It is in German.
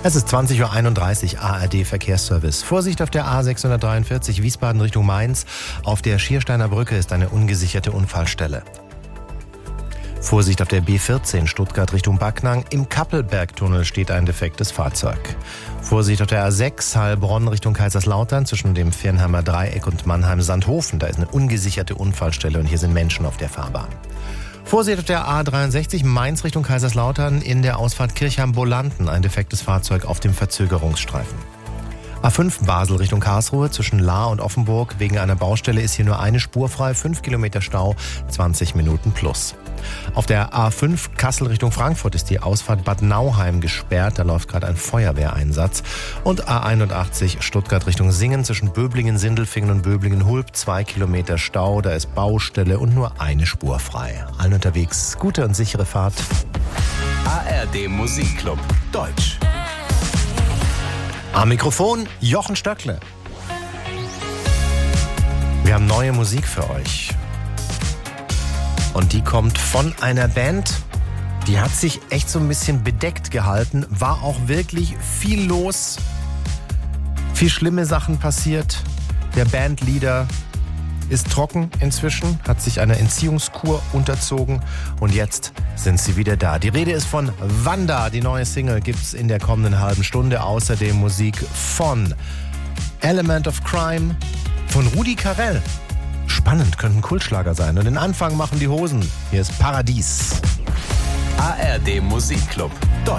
Es ist 20.31 Uhr, ARD Verkehrsservice. Vorsicht auf der A643 Wiesbaden Richtung Mainz. Auf der Schiersteiner Brücke ist eine ungesicherte Unfallstelle. Vorsicht auf der B14 Stuttgart Richtung Backnang. Im Kappelbergtunnel steht ein defektes Fahrzeug. Vorsicht auf der A6 Heilbronn Richtung Kaiserslautern zwischen dem Viernheimer Dreieck und Mannheim-Sandhofen. Da ist eine ungesicherte Unfallstelle und hier sind Menschen auf der Fahrbahn. Vorsicht auf der A63 Mainz Richtung Kaiserslautern in der Ausfahrt Kirchheim-Bolanden. Ein defektes Fahrzeug auf dem Verzögerungsstreifen. A5 Basel Richtung Karlsruhe zwischen Lahr und Offenburg. Wegen einer Baustelle ist hier nur eine Spur frei. 5 Kilometer Stau, 20 Minuten plus. Auf der A5 Kassel Richtung Frankfurt ist die Ausfahrt Bad Nauheim gesperrt. Da läuft gerade ein Feuerwehreinsatz. Und A81 Stuttgart Richtung Singen zwischen Böblingen, Sindelfingen und Böblingen-Hulb. 2 Kilometer Stau, da ist Baustelle und nur eine Spur frei. Allen unterwegs gute und sichere Fahrt. ARD Musikclub Deutsch. Am Mikrofon Jochen Stöckle. Wir haben neue Musik für euch. Und die kommt von einer Band, die hat sich echt so ein bisschen bedeckt gehalten. War auch wirklich viel los. Viel schlimme Sachen passiert. Der Bandleader ist trocken inzwischen, hat sich einer Entziehungskur unterzogen und jetzt sind sie wieder da. Die Rede ist von Wanda. Die neue Single gibt's in der kommenden halben Stunde. Außerdem Musik von Element of Crime, von Rudi Carrell. Spannend, könnte ein Kultschlager sein. Und den Anfang machen die Hosen. Hier ist Paradies. ARD Musikclub Deutsch.